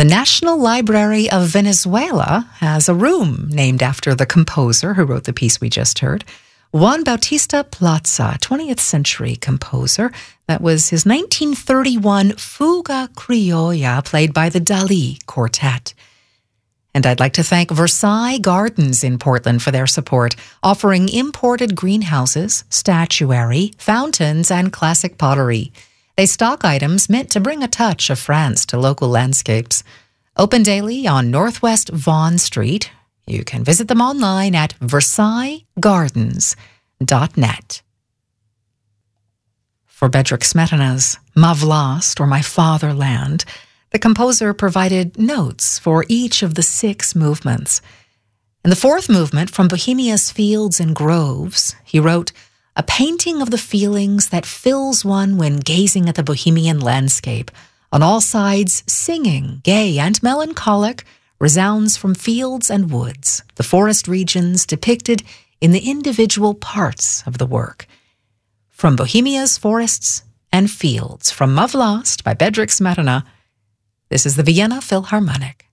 The National Library of Venezuela has a room named after the composer who wrote the piece we just heard. Juan Bautista Plaza, 20th century composer. That was his 1931 Fuga Criolla, played by the Dali Quartet. And I'd like to thank Versailles Gardens in Portland for their support, offering imported greenhouses, statuary, fountains, and classic pottery. They stock items meant to bring a touch of France to local landscapes. Open daily on Northwest Vaughan Street. You can visit them online at versaillesgardens.net. For Bedřich Smetana's Ma Vlast, or My Fatherland, the composer provided notes for each of the 6 movements. In the 4th movement, From Bohemia's Fields and Groves, he wrote, "A painting of the feelings that fills one when gazing at the Bohemian landscape. On all sides, singing, gay and melancholic, resounds from fields and woods, the forest regions depicted in the individual parts of the work." From Bohemia's Forests and Fields, from Ma Vlast by Bedřich Smetana, this is the Vienna Philharmonic.